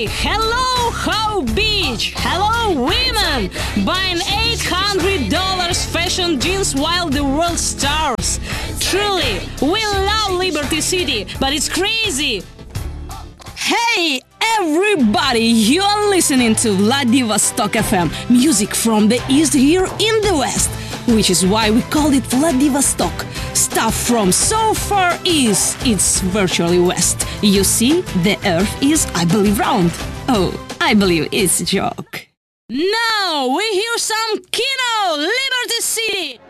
Hello, How Beach! Hello, women! Buying $800 fashion jeans while the world starves. Truly, we love Liberty City, but it's crazy! Hey, everybody! You are listening to Vladivostok FM, music from the east here in the west, which is why we call it Vladivostok. Stuff from so far east, it's virtually west. You see, the earth is, I believe, round. Oh, I believe it's a joke. Now we hear some Kino, Liberty City!